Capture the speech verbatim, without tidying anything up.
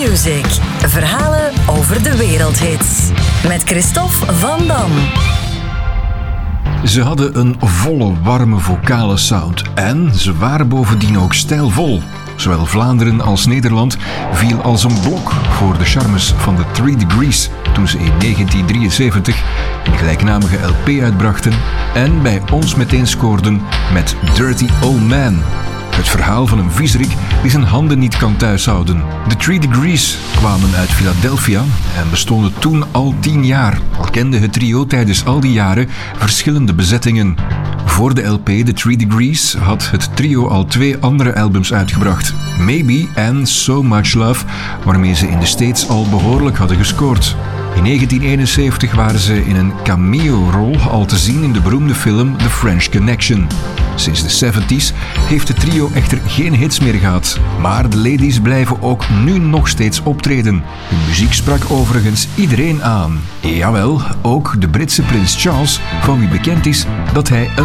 Music. Verhalen over de wereldhits. Met Christophe Van Dam. Ze hadden een volle, warme vocale sound en ze waren bovendien ook stijlvol. Zowel Vlaanderen als Nederland viel als een blok voor de charmes van de Three Degrees toen ze in negentien drieënzeventig een gelijknamige L P uitbrachten en bij ons meteen scoorden met Dirty Old Man. Het verhaal van een viezerik die zijn handen niet kan thuishouden. De Three Degrees kwamen uit Philadelphia en bestonden toen al tien jaar. Al kende het trio tijdens al die jaren verschillende bezettingen. Voor de L P The Three Degrees had het trio al twee andere albums uitgebracht. Maybe en So Much Love, waarmee ze in de States al behoorlijk hadden gescoord. In negentien eenenzeventig waren ze in een cameo-rol al te zien in de beroemde film The French Connection. Sinds de zeventig's heeft het trio echter geen hits meer gehad, maar de ladies blijven ook nu nog steeds optreden. Hun muziek sprak overigens iedereen aan. Jawel, ook de Britse prins Charles, van wie bekend is dat hij een